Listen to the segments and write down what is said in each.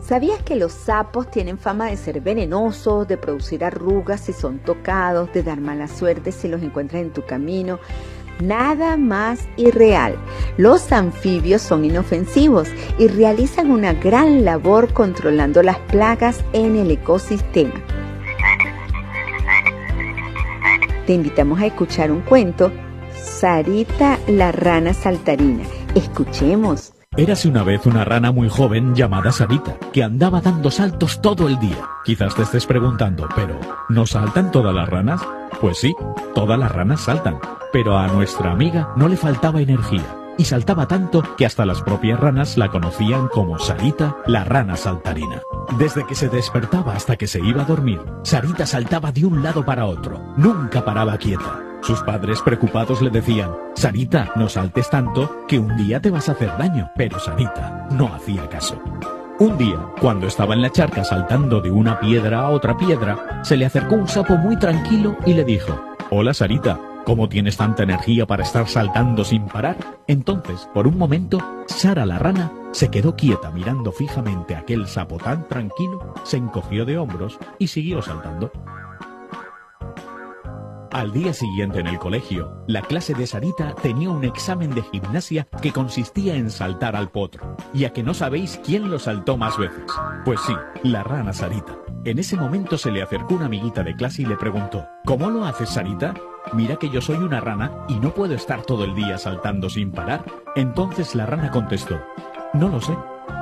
¿Sabías que los sapos tienen fama de ser venenosos, de producir arrugas si son tocados, de dar mala suerte si los encuentras en tu camino? Nada más irreal. Los anfibios son inofensivos y realizan una gran labor controlando las plagas en el ecosistema. Te invitamos a escuchar un cuento, Sarita la rana saltarina. Escuchemos. Érase una vez una rana muy joven llamada Sarita, que andaba dando saltos todo el día. Quizás te estés preguntando, ¿pero no saltan todas las ranas? Pues sí, todas las ranas saltan, pero a nuestra amiga no le faltaba energía, y saltaba tanto que hasta las propias ranas la conocían como Sarita la rana saltarina. Desde que se despertaba hasta que se iba a dormir, Sarita saltaba de un lado para otro, nunca paraba quieta. Sus padres preocupados le decían: Sarita, no saltes tanto, que un día te vas a hacer daño. Pero Sarita no hacía caso. Un día, cuando estaba en la charca saltando de una piedra a otra piedra, se le acercó un sapo muy tranquilo y le dijo: Hola Sarita, ¿cómo tienes tanta energía para estar saltando sin parar? Entonces, por un momento, Sara la rana se quedó quieta mirando fijamente a aquel sapo tan tranquilo, se encogió de hombros y siguió saltando. Al día siguiente en el colegio, la clase de Sarita tenía un examen de gimnasia que consistía en saltar al potro. ¿Y a que no sabéis quién lo saltó más veces? Pues sí, la rana Sarita. En ese momento se le acercó una amiguita de clase y le preguntó: ¿Cómo lo haces, Sarita? Mira que yo soy una rana y no puedo estar todo el día saltando sin parar. Entonces la rana contestó: No lo sé.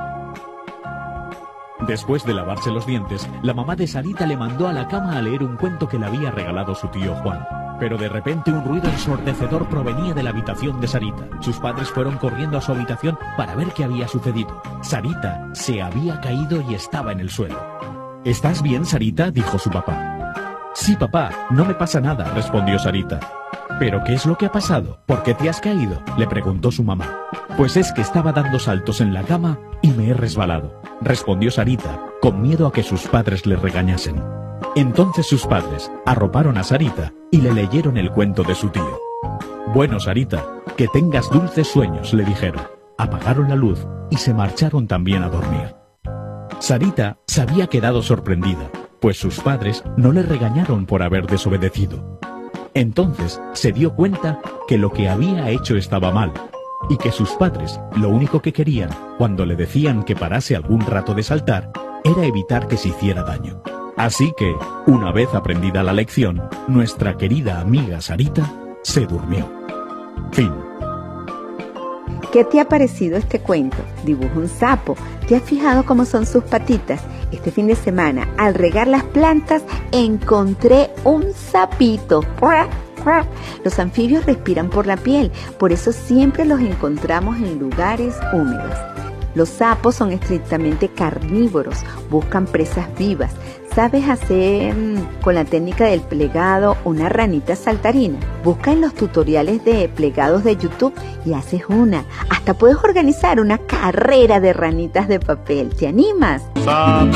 Después de lavarse los dientes, la mamá de Sarita le mandó a la cama a leer un cuento que le había regalado su tío Juan. Pero de repente un ruido ensordecedor provenía de la habitación de Sarita. Sus padres fueron corriendo a su habitación para ver qué había sucedido. Sarita se había caído y estaba en el suelo. ¿Estás bien, Sarita?, dijo su papá. Sí, papá, no me pasa nada, respondió Sarita. ¿Pero qué es lo que ha pasado? ¿Por qué te has caído?, le preguntó su mamá. Pues es que estaba dando saltos en la cama y me he resbalado, respondió Sarita, con miedo a que sus padres le regañasen. Entonces sus padres arroparon a Sarita y le leyeron el cuento de su tío. Bueno, Sarita, que tengas dulces sueños, le dijeron. Apagaron la luz y se marcharon también a dormir. Sarita se había quedado sorprendida, pues sus padres no le regañaron por haber desobedecido. Entonces se dio cuenta que lo que había hecho estaba mal, y que sus padres lo único que querían, cuando le decían que parase algún rato de saltar, era evitar que se hiciera daño. Así que, una vez aprendida la lección, nuestra querida amiga Sarita se durmió. Fin. ¿Qué te ha parecido este cuento? Dibuja un sapo. ¿Te has fijado cómo son sus patitas? Este fin de semana, al regar las plantas, encontré un sapito. Los anfibios respiran por la piel, por eso siempre los encontramos en lugares húmedos. Los sapos son estrictamente carnívoros, buscan presas vivas. ¿Sabes hacer con la técnica del plegado una ranita saltarina? Busca en los tutoriales de plegados de YouTube y haces una. Hasta puedes organizar una carrera de ranitas de papel. ¿Te animas?